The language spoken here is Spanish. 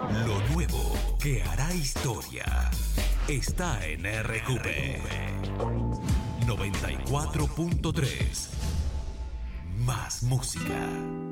Lo nuevo que hará historia está en RQP 94.3. Más música.